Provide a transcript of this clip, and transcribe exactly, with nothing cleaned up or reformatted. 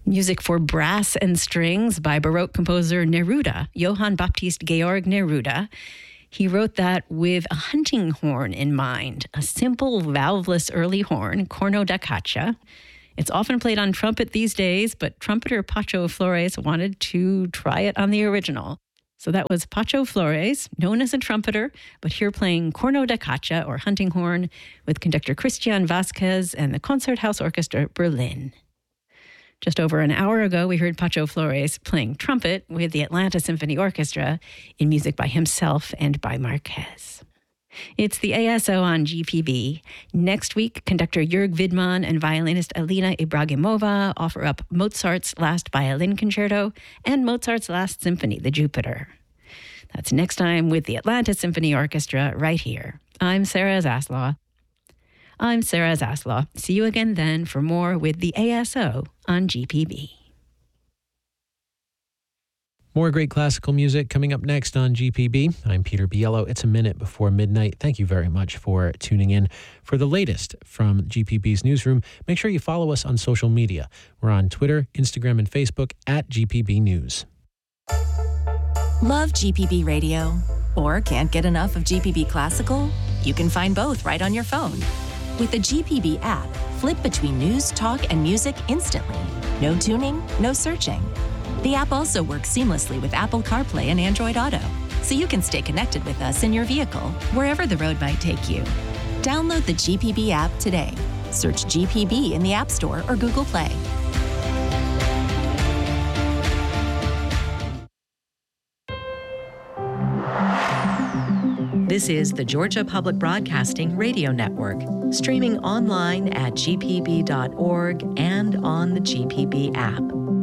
Music for brass and strings by Baroque composer Neruda, Johann Baptist Georg Neruda. He wrote that with a hunting horn in mind, a simple valveless early horn, corno da caccia. It's often played on trumpet these days, but trumpeter Pacho Flores wanted to try it on the original. So that was Pacho Flores, known as a trumpeter, but here playing corno da caccia, or hunting horn, with conductor Christian Vasquez and the Concerthaus Orchestra Berlin. Just over an hour ago, we heard Pacho Flores playing trumpet with the Atlanta Symphony Orchestra in music by himself and by Marquez. It's the A S O on G P B. Next week, conductor Jörg Widmann and violinist Alina Ibragimova offer up Mozart's Last Violin Concerto and Mozart's Last Symphony, the Jupiter. That's next time with the Atlanta Symphony Orchestra right here. I'm Sarah Zaslaw. I'm Sarah Zaslaw. See you again then for more with the A S O on G P B. More great classical music coming up next on G P B. I'm Peter Biello. It's a minute before midnight. Thank you very much for tuning in. For the latest from G P B's newsroom, make sure you follow us on social media. We're on Twitter, Instagram, and Facebook at G P B News. Love G P B Radio? Or can't get enough of G P B Classical? You can find both right on your phone. With the G P B app, flip between news, talk, and music instantly. No tuning, no searching. The app also works seamlessly with Apple CarPlay and Android Auto, so you can stay connected with us in your vehicle, wherever the road might take you. Download the G P B app today. Search G P B in the App Store or Google Play. This is the Georgia Public Broadcasting Radio Network, streaming online at g p b dot org and on the G P B app.